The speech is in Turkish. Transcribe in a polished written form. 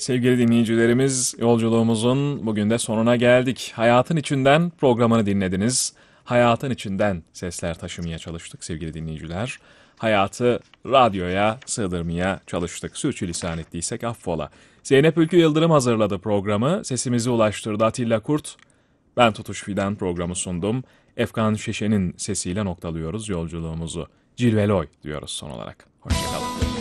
Sevgili dinleyicilerimiz, yolculuğumuzun bugün de sonuna geldik. Hayatın içinden programını dinlediniz. Hayatın içinden sesler taşımaya çalıştık sevgili dinleyiciler. Hayatı radyoya sığdırmaya çalıştık. Sürçülisan ettiysek affola. Zeynep Ülkü Yıldırım hazırladı programı. Sesimizi ulaştırdı Atilla Kurt. Ben Tutuş Fidan programı sundum. Efkan Şişe'nin sesiyle noktalıyoruz yolculuğumuzu. Cilveloy diyoruz son olarak. Hoşçakalın.